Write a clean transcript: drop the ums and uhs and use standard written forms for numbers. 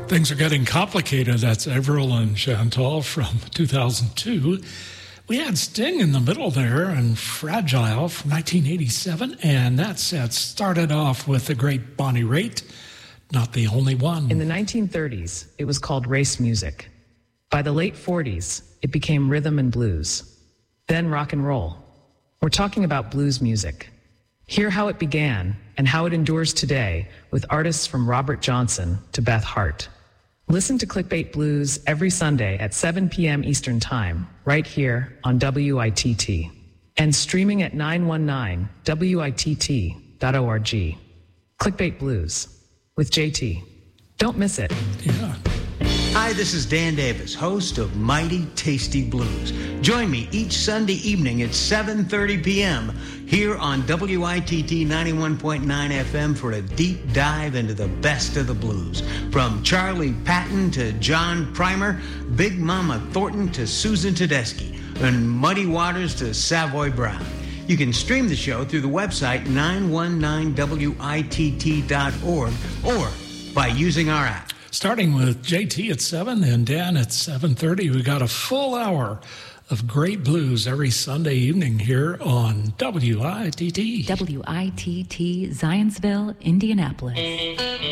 Things Are Getting Complicated. That's Avril and Chantal from 2002. We had Sting in the middle there and Fragile from 1987. And that set started off with the great Bonnie Raitt, Not the Only One. In the 1930s, it was called race music. By the late 40s, it became rhythm and blues. Then rock and roll. We're talking about blues music. Hear how it began and how it endures today with artists from Robert Johnson to Beth Hart. Listen to Clickbait Blues every Sunday at 7 p.m. Eastern Time, right here on WITT. And streaming at 919witt.org. Clickbait Blues with JT. Don't miss it. Yeah. Hi, this is Dan Davis, host of Mighty Tasty Blues. Join me each Sunday evening at 7:30 p.m. here on WITT 91.9 FM for a deep dive into the best of the blues. From Charlie Patton to John Primer, Big Mama Thornton to Susan Tedeschi, and Muddy Waters to Savoy Brown. You can stream the show through the website 919witt.org or by using our app. Starting with JT at 7 and Dan at 7:30, we got a full hour of great blues every Sunday evening here on WITT. WITT, Zionsville, Indianapolis.